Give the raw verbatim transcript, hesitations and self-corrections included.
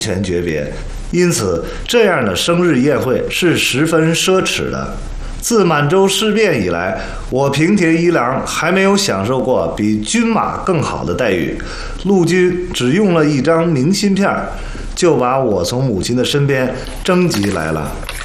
全诀别，因此这样的生日宴会是十分奢侈的。自满洲事变以来，我平田一郎还没有享受过比军马更好的待遇。陆军只用了一张明信片，就把我从母亲的身边征集来了。